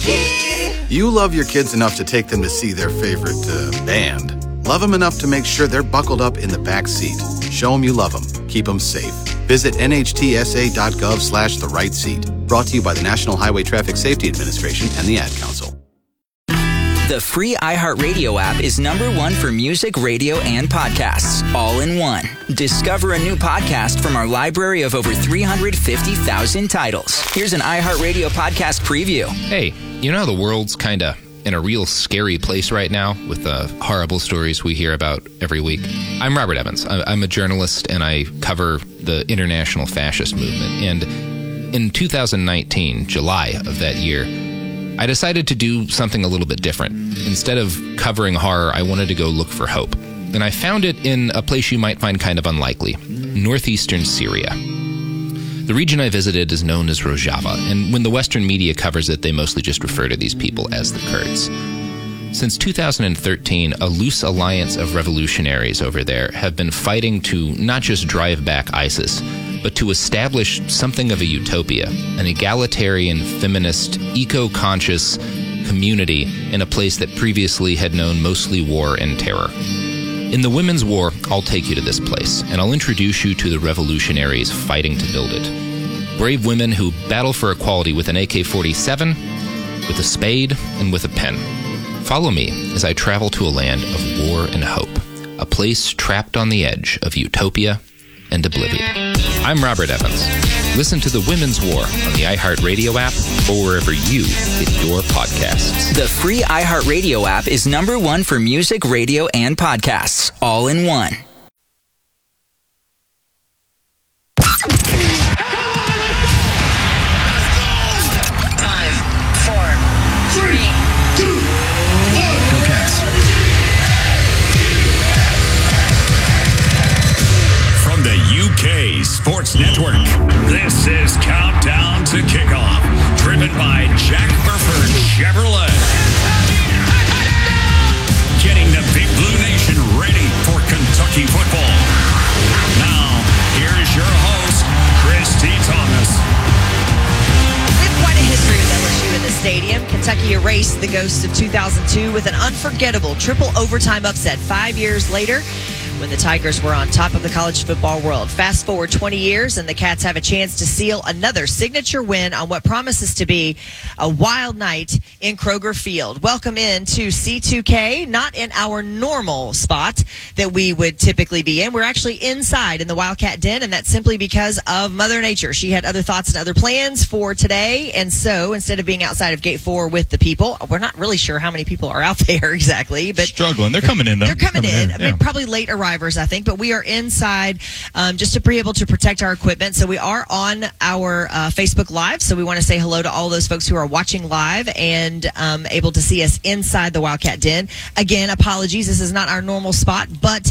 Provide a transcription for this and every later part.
You love your kids enough to take them to see their favorite band. Love them enough to make sure they're buckled up in the back seat. Show them you love them. Keep them safe. Visit nhtsa.gov/the right seat. Brought to you by the National Highway Traffic Safety Administration and the Ad Council. The free iHeartRadio app is #1 for music, radio, and podcasts, all in one. Discover a new podcast from our library of over 350,000 titles. Here's an iHeartRadio podcast preview. Hey, you know the world's kind of in a real scary place right now with the horrible stories we hear about every week. I'm Robert Evans. I'm a journalist, and I cover the international fascist movement. And in 2019, July of that year, I decided to do something a little bit different. Instead of covering horror, I wanted to go look for hope. And I found it in a place you might find kind of unlikely, northeastern Syria. The region I visited is known as Rojava, and when the Western media covers it, they mostly just refer to these people as the Kurds. Since 2013, a loose alliance of revolutionaries over there have been fighting to not just drive back ISIS, but to establish something of a utopia, an egalitarian, feminist, eco-conscious community in a place that previously had known mostly war and terror. In the Women's War, I'll take you to this place, and I'll introduce you to the revolutionaries fighting to build it. Brave women who battle for equality with an AK-47, with a spade, and with a pen. Follow me as I travel to a land of war and hope, a place trapped on the edge of utopia and oblivion. I'm Robert Evans. Listen to The Women's War on the iHeartRadio app or wherever you get your podcasts. The free iHeartRadio app is #1 for music, radio, and podcasts, all in one. Sports Network. This is Countdown to Kickoff, driven by Jack Burford Chevrolet. Getting the Big Blue Nation ready for Kentucky football. Now, here's your host, Christy Thomas. We have quite a history with LSU in the stadium. Kentucky erased the ghosts of 2002 with an unforgettable triple overtime upset 5 years later, when the Tigers were on top of the college football world. Fast forward 20 years, and the Cats have a chance to seal another signature win on what promises to be a wild night in Kroger Field. Welcome in to C2K, not in our normal spot that we would typically be in. We're actually inside in the Wildcat Den, and that's simply because of Mother Nature. She had other thoughts and other plans for today, and so instead of being outside of Gate 4 with the people, we're not really sure how many people are out there exactly, but struggling. They're coming in, though. They're coming in. I mean, probably late arrivals, I think, but we are inside just to be able to protect our equipment. So we are on our Facebook Live, so we want to say hello to all those folks who are watching live and able to see us inside the Wildcat Den. Again, apologies, this is not our normal spot, but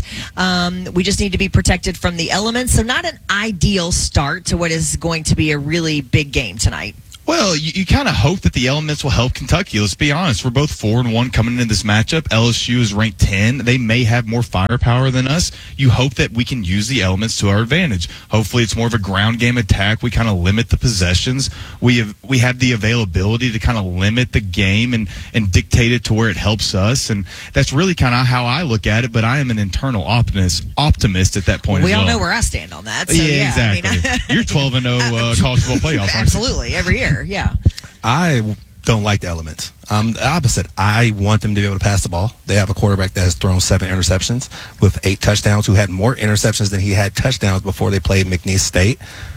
we just need to be protected from the elements. So not an ideal start to what is going to be a really big game tonight. Well, you kind of hope that the elements will help Kentucky. Let's be honest. We're both 4-1 coming into this matchup. LSU is ranked 10. They may have more firepower than us. You hope that we can use the elements to our advantage. Hopefully, it's more of a ground game attack. We kind of limit the possessions. We have the availability to kind of limit the game and dictate it to where it helps us. And that's really kind of how I look at it. But I am an internal optimist at that point. We as all know where I stand on that. So, yeah, exactly. I mean, You're 12-0 college football playoffs. Absolutely, every year. Yeah. I don't like the elements. The opposite. I want them to be able to pass the ball. They have a quarterback that has thrown 7 interceptions with 8 touchdowns, who had more interceptions than he had touchdowns before they played McNeese State.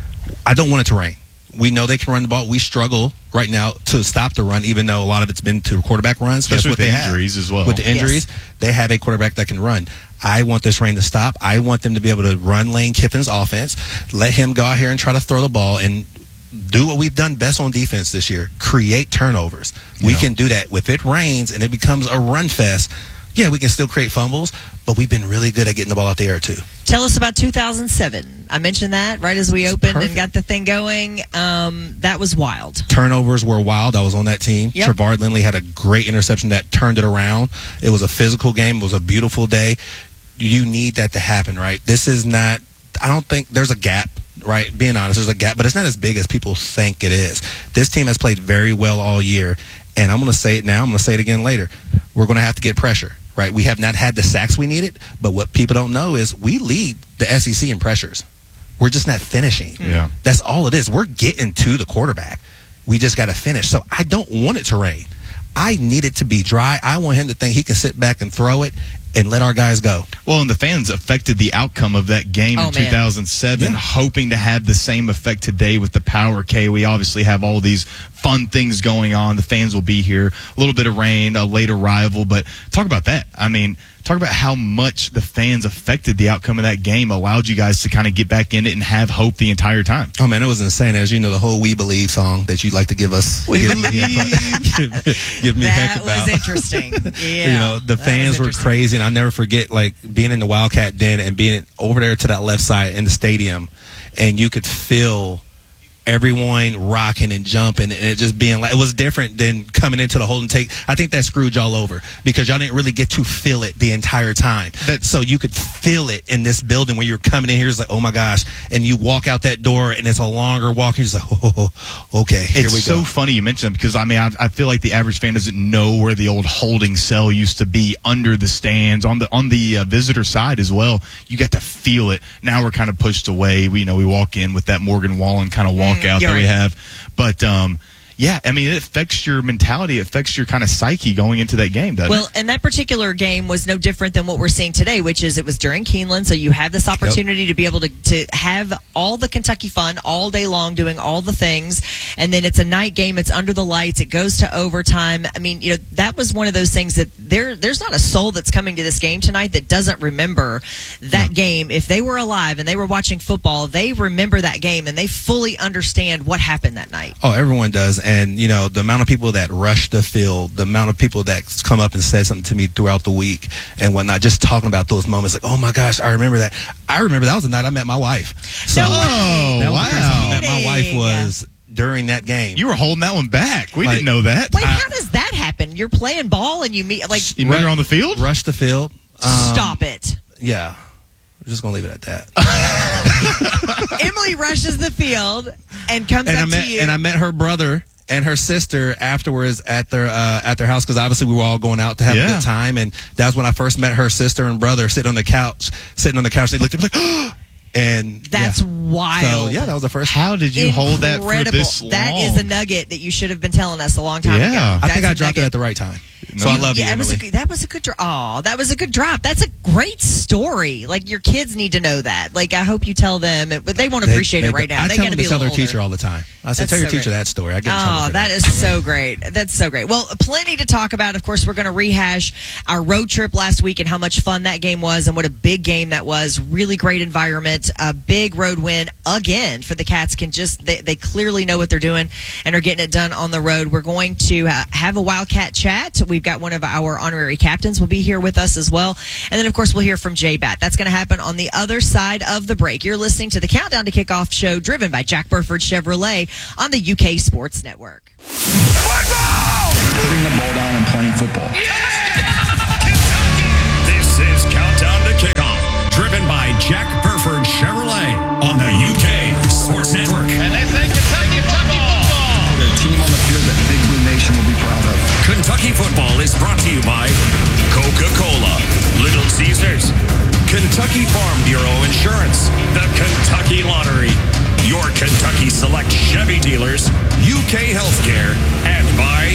I don't want it to rain. We know they can run the ball. We struggle right now to stop the run, even though a lot of it's been to quarterback runs. Especially with the injuries as well. With the injuries, they have a quarterback that can run. I want this rain to stop. I want them to be able to run Lane Kiffin's offense, let him go out here and try to throw the ball, and do what we've done best on defense this year, create turnovers. We can do that. If it rains and it becomes a run fest, yeah, we can still create fumbles, but we've been really good at getting the ball out the air, too. Tell us about 2007. I mentioned that right as we opened and got the thing going. That was wild. Turnovers were wild. I was on that team. Yep. Trevard Lindley had a great interception that turned it around. It was a physical game. It was a beautiful day. You need that to happen, right? This is not – I don't think there's a gap right? Being honest, there's a gap, but it's not as big as people think it is. This team has played very well all year, and I'm going to say it now. I'm going to say it again later. We're going to have to get pressure, right? We have not had the sacks we needed, but what people don't know is we lead the SEC in pressures. We're just not finishing. Yeah. That's all it is. We're getting to the quarterback. We just got to finish. So I don't want it to rain. I need it to be dry. I want him to think he can sit back and throw it and let our guys go. Well, and the fans affected the outcome of that game in 2007, hoping to have the same effect today with the Power K. We obviously have all these fun things going on. The fans will be here. A little bit of rain, a late arrival, but talk about that. I mean, talk about how much the fans affected the outcome of that game, allowed you guys to kind of get back in it and have hope the entire time. Oh, man, it was insane. As you know, the whole We Believe song that you'd like to give us. Give me a heck about. That was interesting. Yeah. You know, the fans were crazy, and I'll never forget, like, being in the Wildcat Den and being over there to that left side in the stadium, and you could feel everyone rocking and jumping, and it just being like, it was different than coming into the Holden Take. I think that screwed y'all over because y'all didn't really get to feel it the entire time. So you could feel it in this building when you're coming in here. It's like, oh my gosh. And you walk out that door and it's a longer walk. You're just like, oh, okay, here we go. It's so funny you mentioned it because, I mean, I feel like the average fan doesn't know where the old holding cell used to be under the stands, on the visitor side as well. You get to feel it. Now we're kind of pushed away. We walk in with that Morgan Wallen kind of walk out that we have. But, yeah, I mean, it affects your mentality. It affects your kind of psyche going into that game, doesn't it? Well, and that particular game was no different than what we're seeing today, which is it was during Keeneland, so you have this opportunity to be able to have all the Kentucky fun all day long, doing all the things, and then it's a night game. It's under the lights. It goes to overtime. I mean, that was one of those things that there's not a soul that's coming to this game tonight that doesn't remember that game. If they were alive and they were watching football, they remember that game, and they fully understand what happened that night. Oh, everyone does. And, the amount of people that rush the field, the amount of people that come up and said something to me throughout the week and whatnot, just talking about those moments, like, oh, my gosh, I remember that. I remember that was the night I met my wife. So, that was the first time I met my wife was during that game. You were holding that one back. We didn't know that. Wait, how does that happen? You're playing ball and you meet, like... You met her on the field? Rush the field. Stop it. Yeah. We're just going to leave it at that. Emily rushes the field and comes up to you. And I met her brother and her sister afterwards at their house because obviously we were all going out to have a good time, and that's when I first met her sister and brother sitting on the couch. They looked at me like, oh! And that's wild. So that was the first. How did you hold that for this long? That is a nugget that you should have been telling us a long time ago. I think I dropped it at the right time. So I love you, Emily. That was a good drop. Oh, that was a good drop. That's a great story. Like, your kids need to know that. Like, I hope you tell them, but they won't appreciate it right now. I tell them to tell their teacher all the time. I said, tell your teacher that story. I get in trouble for that is so great. That's so great. Well, plenty to talk about. Of course, we're going to rehash our road trip last week and how much fun that game was and what a big game that was. Really great environment. A big road win again for the Cats. They clearly know what they're doing and are getting it done on the road. We're going to have a Wildcat chat. We've got one of our honorary captains will be here with us as well. And then, of course, we'll hear from J-Bat. That's going to happen on the other side of the break. You're listening to the Countdown to Kickoff show driven by Jack Burford Chevrolet on the UK Sports Network. Football! Putting the ball down and playing football. This is Countdown to Kickoff, driven by Jack Burford Chevrolet on the UK Sports Network. And they say Kentucky football! The team on the field that Big Blue Nation will be proud of. Kentucky football is brought to you by Coca-Cola, Little Caesars, Kentucky Farm Bureau Insurance, the Kentucky Lottery, your Kentucky Select Chevy dealers, UK Healthcare, and by